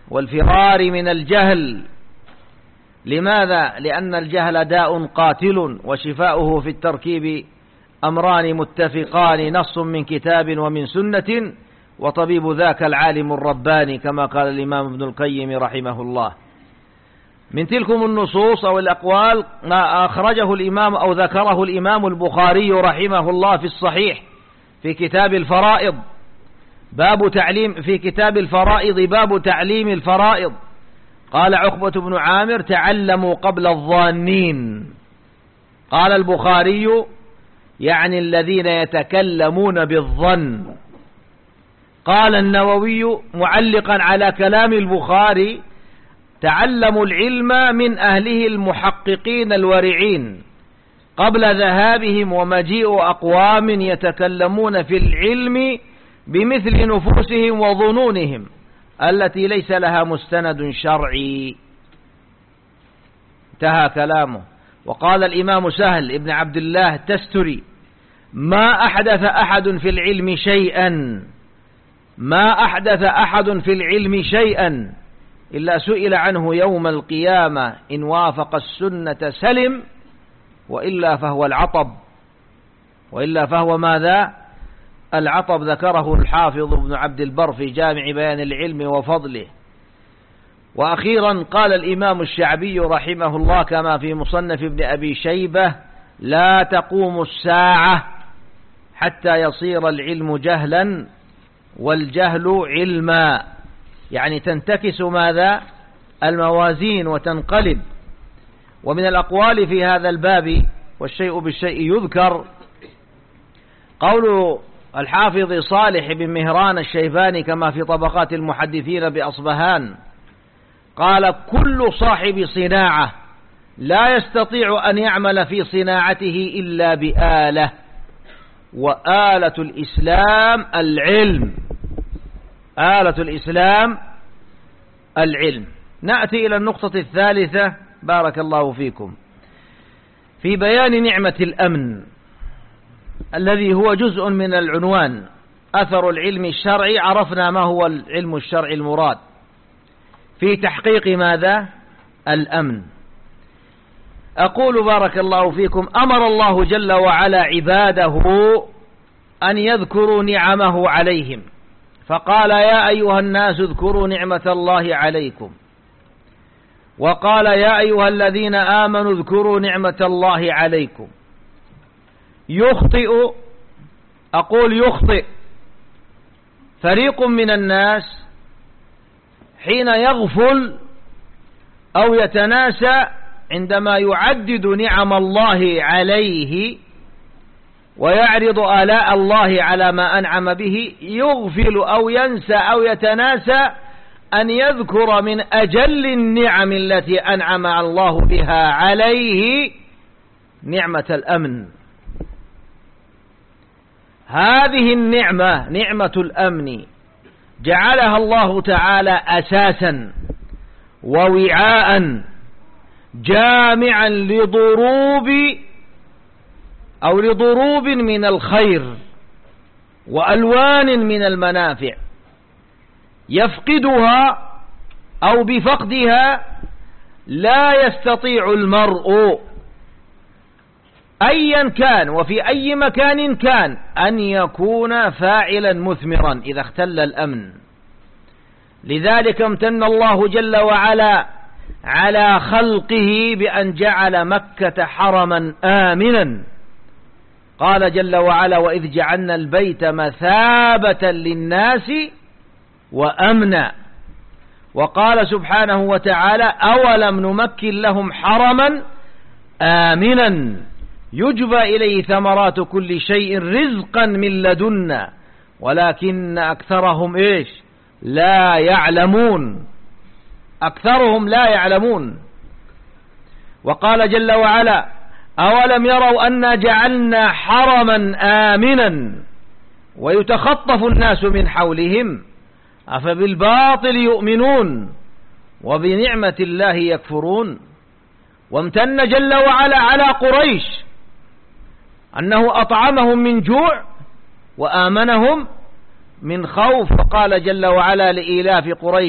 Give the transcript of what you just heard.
والفرار من الجهل. لماذا؟ لأن الجهل داء قاتل، وشفاؤه في التركيب أمران متفقان، نص من كتاب ومن سنة، وطبيب ذاك العالم الرباني، كما قال الإمام ابن القيم رحمه الله. من تلكم النصوص أو الأقوال ما أخرجه الإمام أو ذكره الإمام البخاري رحمه الله في الصحيح في كتاب الفرائض، في كتاب الفرائض باب تعليم الفرائض. قال عقبة بن عامر: تعلموا قبل الظانين. قال البخاري: يعني الذين يتكلمون بالظن. قال النووي معلقا على كلام البخاري: تعلموا العلم من أهله المحققين الورعين قبل ذهابهم ومجيء أقوام يتكلمون في العلم بمثل نفوسهم وظنونهم التي ليس لها مستند شرعي. انتهى كلامه. وقال الإمام سهل ابن عبد الله التستري: ما أحدث أحد في العلم شيئا إلا سئل عنه يوم القيامة، إن وافق السنة سلم، وإلا فهو العطب. وإلا فهو ماذا؟ العطب. ذكره الحافظ ابن عبد البر في جامع بيان العلم وفضله. وأخيرا قال الإمام الشعبي رحمه الله كما في مصنف ابن أبي شيبة: لا تقوم الساعة حتى يصير العلم جهلا والجهل علما. يعني تنتكس ماذا؟ الموازين وتنقلب. ومن الأقوال في هذا الباب والشيء بالشيء يذكر قول الحافظ صالح بن مهران الشيباني كما في طبقات المحدثين بأصبهان، قال: كل صاحب صناعة لا يستطيع أن يعمل في صناعته إلا بآلة، وآلة الإسلام العلم. آلة الإسلام العلم. نأتي إلى النقطة الثالثة بارك الله فيكم، في بيان نعمة الأمن الذي هو جزء من العنوان أثر العلم الشرعي. عرفنا ما هو العلم الشرعي المراد في تحقيق ماذا؟ الأمن. أقول بارك الله فيكم: أمر الله جل وعلا عباده أن يذكروا نعمه عليهم، فقال: يا أيها الناس اذكروا نعمة الله عليكم. وقال: يا أيها الذين آمنوا اذكروا نعمة الله عليكم. يخطئ فريق من الناس حين يغفل أو يتناسى عندما يعدد نعم الله عليه ويعرض آلاء الله على ما أنعم به، يغفل أو ينسى أو يتناسى أن يذكر من أجل النعم التي أنعم الله بها عليه نعمة الأمن. هذه النعمة، نعمة الأمن، جعلها الله تعالى أساسا ووعاء جامعا لضروب من الخير وألوان من المنافع، يفقدها أو بفقدها لا يستطيع المرء أيا كان وفي أي مكان كان أن يكون فاعلا مثمرا إذا اختل الأمن. لذلك امتن الله جل وعلا على خلقه بأن جعل مكة حرما آمنا. قال جل وعلا: وإذ جعلنا البيت مثابة للناس وأمنا. وقال سبحانه وتعالى: أولم نمكن لهم حرما آمنا يجبى إليه ثمرات كل شيء رزقا من لدنا ولكن أكثرهم لا يعلمون. أكثرهم لا يعلمون. وقال جل وعلا: أولم يروا أنا جعلنا حرما آمنا ويتخطف الناس من حولهم أفبالباطل يؤمنون وبنعمة الله يكفرون. وامتن جل وعلا على قريش أنه أطعمهم من جوع وآمنهم من خوف. فقال جل وعلا لإيلاف قريش